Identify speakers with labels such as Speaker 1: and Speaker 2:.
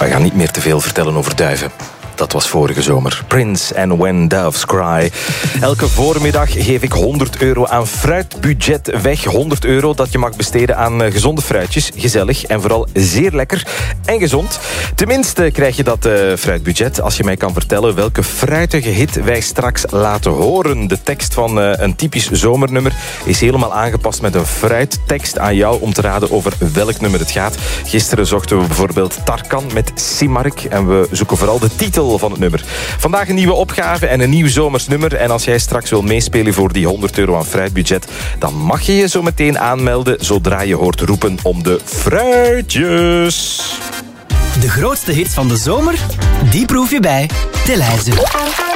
Speaker 1: We gaan niet meer te veel vertellen over duiven. Dat was vorige zomer. Prince and When Doves Cry. Elke voormiddag geef ik €100 aan fruitbudget weg. €100 dat je mag besteden aan gezonde fruitjes. Gezellig en vooral zeer lekker en gezond. Tenminste krijg je dat fruitbudget als je mij kan vertellen welke fruitige hit wij straks laten horen. De tekst van een typisch zomernummer is helemaal aangepast met een fruittekst aan jou om te raden over welk nummer het gaat. Gisteren zochten we bijvoorbeeld Tarkan met Simark en we zoeken vooral de titel van het nummer. Vandaag een nieuwe opgave en een nieuw zomers nummer. En als jij straks wil meespelen voor die €100 aan fruitbudget, dan mag je je zo meteen aanmelden zodra je hoort roepen om de fruitjes.
Speaker 2: De grootste hits van de zomer, die proef je bij Delhaize.